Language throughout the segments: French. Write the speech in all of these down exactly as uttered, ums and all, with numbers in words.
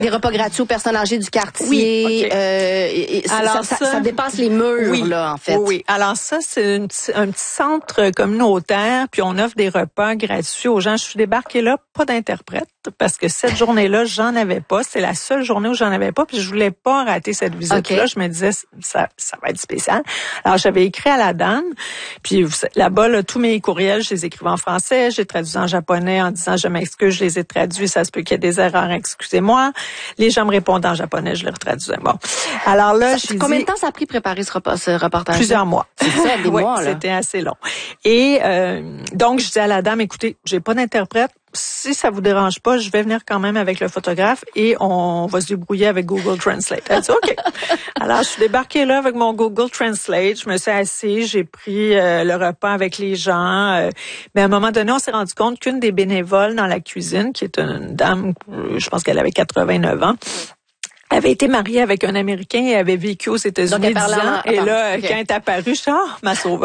Des repas gratuits aux personnes âgées du quartier. Oui, okay. euh, et, et Alors ça, ça, ça, ça dépasse les murs, oui, là, en fait. Oui, oui. Alors ça, c'est une, un petit centre communautaire, puis on offre des repas gratuits aux gens. Je suis débarquée là, pas d'interprète, parce que cette journée-là, j'en avais pas. C'est la seule journée où j'en avais pas, puis je voulais pas rater cette visite-là. Okay. Je me disais, ça, ça va être spécial. Alors, j'avais écrit à la dame, puis là-bas, là, tous mes courriels, je les écrivais en français, j'ai traduit en japonais en disant, je m'excuse, je les ai traduits, ça se peut qu'il y ait des erreurs, excusez-moi. Les gens me répondent en japonais, je les retraduisais. Bon. Alors là, j'ai Combien dit, de temps ça a pris préparer ce, repas, ce reportage? Plusieurs mois. C'est ça, des ouais, mois, là. C'était assez long. Et euh, donc, je dis à la dame, écoutez, j'ai pas d'interprète. Si ça vous dérange pas, je vais venir quand même avec le photographe et on va se débrouiller avec Google Translate. Elle dit OK. Alors, je suis débarquée là avec mon Google Translate. Je me suis assise, j'ai pris euh, le repas avec les gens. Euh, mais à un moment donné, on s'est rendu compte qu'une des bénévoles dans la cuisine, qui est une dame, je pense qu'elle avait quatre-vingt-neuf ans, avait été mariée avec un Américain et avait vécu aux États-Unis dix ans. Et là, okay. quand elle est apparue, je suis « Ah, ma sauveuse ».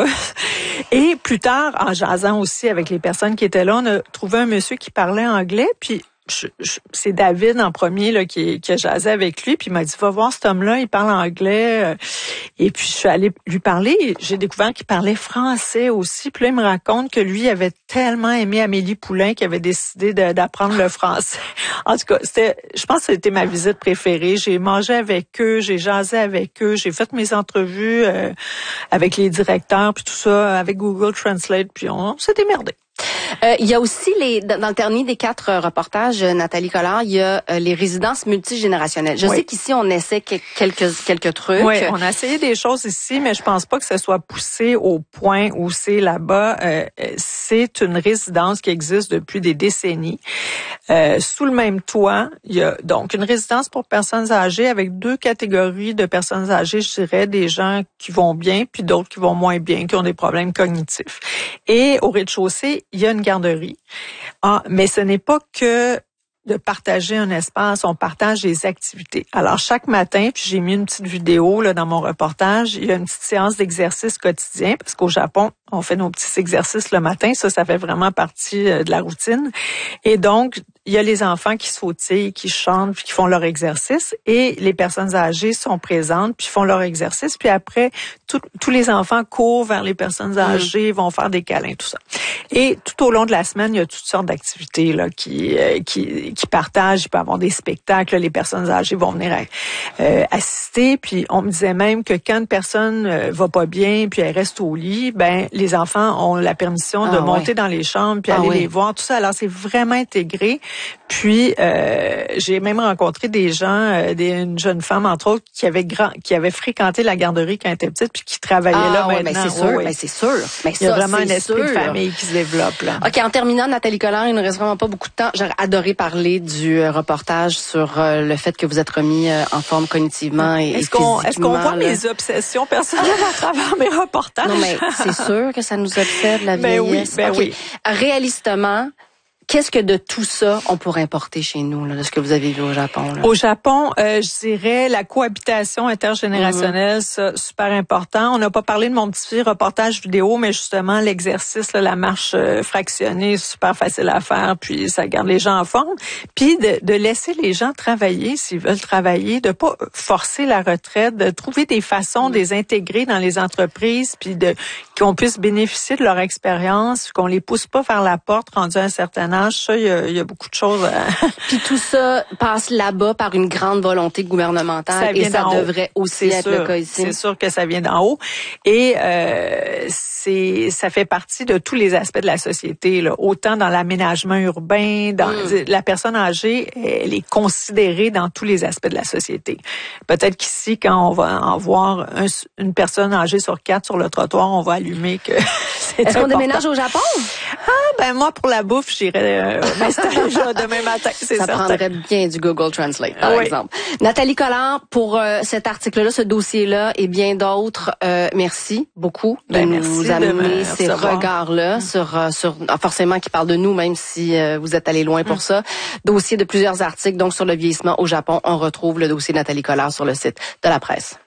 Et plus tard, en jasant aussi avec les personnes qui étaient là, on a trouvé un monsieur qui parlait anglais, puis je, je, c'est David en premier là qui, qui a jasé avec lui, puis il m'a dit « Va voir cet homme-là, il parle anglais ». Et puis, je suis allée lui parler, et j'ai découvert qu'il parlait français aussi. Puis là, il me raconte que lui avait tellement aimé Amélie Poulain qu'il avait décidé de, d'apprendre le français. En tout cas, c'était, je pense que c'était ma visite préférée. J'ai mangé avec eux, j'ai jasé avec eux, j'ai fait mes entrevues euh, avec les directeurs, puis tout ça, avec Google Translate, puis on, on s'est démerdé. Euh, il y a aussi les dans le dernier des quatre reportages, Nathalie Collard, il y a euh, les résidences multigénérationnelles. Je oui. sais qu'ici on essaie que, quelques quelques trucs. Oui, on a essayé des choses ici, mais je pense pas que ce soit poussé au point où c'est là-bas. Euh, c'est une résidence qui existe depuis des décennies. Euh, sous le même toit, il y a donc une résidence pour personnes âgées avec deux catégories de personnes âgées, je dirais, des gens qui vont bien puis d'autres qui vont moins bien, qui ont des problèmes cognitifs. Et au rez-de-chaussée, il y a une garderie. Ah, mais ce n'est pas que de partager un espace, on partage des activités. Alors, chaque matin, puis j'ai mis une petite vidéo là dans mon reportage, il y a une petite séance d'exercice quotidien, parce qu'au Japon, on fait nos petits exercices le matin, ça, ça fait vraiment partie de la routine. Et donc, il y a les enfants qui sautillent, qui chantent, puis qui font leur exercice, et les personnes âgées sont présentes, puis font leur exercice, puis après, tout, tous les enfants courent vers les personnes âgées, mmh. vont faire des câlins, tout ça. Et tout au long de la semaine, il y a toutes sortes d'activités là qui euh, qui qui partagent. Il peut y avoir des spectacles, là, les personnes âgées vont venir euh, assister. Puis on me disait même que quand une personne euh, va pas bien, puis elle reste au lit, ben les enfants ont la permission ah, de monter ouais. dans les chambres, puis ah, aller oui. les voir, tout ça. Alors c'est vraiment intégré. Puis euh, j'ai même rencontré des gens, euh, des, une jeune femme entre autres qui avait grand, qui avait fréquenté la garderie quand elle était petite, puis qui travaillait ah, là ouais, maintenant. Ben c'est sûr, ouais. ben c'est sûr. Ben il y a ça, vraiment un esprit sûr. de famille qui se développe là. Ok, en terminant, Nathalie Collard, il ne reste vraiment pas beaucoup de temps. J'aurais adoré parler du euh, reportage sur euh, le fait que vous êtes remis euh, en forme cognitivement et, est-ce et qu'on, physiquement. Est-ce qu'on voit là? mes obsessions personnelles à travers mes reportages? Non, mais c'est sûr que ça nous obsède la ben vieillesse. Oui, ben okay. oui. Réalistement, qu'est-ce que de tout ça on pourrait importer chez nous, là, de ce que vous avez vu au Japon? Là? Au Japon, euh, je dirais la cohabitation intergénérationnelle, mm-hmm. ça, super important. On n'a pas parlé de mon petit reportage vidéo, mais justement, l'exercice, là, la marche euh, fractionnée, super facile à faire, puis ça garde les gens en forme. Puis de, de laisser les gens travailler s'ils veulent travailler, de pas forcer la retraite, de trouver des façons mm-hmm. de les intégrer dans les entreprises, puis de qu'on puisse bénéficier de leur expérience, qu'on les pousse pas vers la porte rendu à un certain âge. Ça, il y a, il y a beaucoup de choses. À... Puis tout ça passe là-bas par une grande volonté gouvernementale ça et ça devrait aussi c'est être sûr, le cas ici. C'est sûr que ça vient d'en haut et euh, c'est ça fait partie de tous les aspects de la société, là. Autant dans l'aménagement urbain, dans mm. la personne âgée, elle est considérée dans tous les aspects de la société. Peut-être qu'ici, quand on va en voir un, une personne âgée sur quatre sur le trottoir, on va allumer que c'est Est-ce important. qu'on déménage au Japon? Ah ben moi pour la bouffe, j'irais Euh, m'installer déjà demain matin, c'est ça certain. prendrait bien du Google Translate, par oui. exemple. Nathalie Collard, pour euh, cet article-là, ce dossier-là et bien d'autres, euh, merci beaucoup de ben, nous amener ces regards-là mmh. sur, euh, sur forcément qui parlent de nous, même si euh, vous êtes allé loin pour mmh. ça. Dossier de plusieurs articles, donc sur le vieillissement au Japon. On retrouve le dossier Nathalie Collard sur le site de la presse.